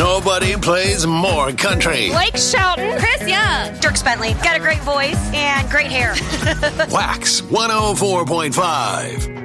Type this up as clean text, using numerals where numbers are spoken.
Nobody plays more country. Blake Shelton, Chris Young, Dierks Bentley. Got a great voice and great hair. Wax 104.5.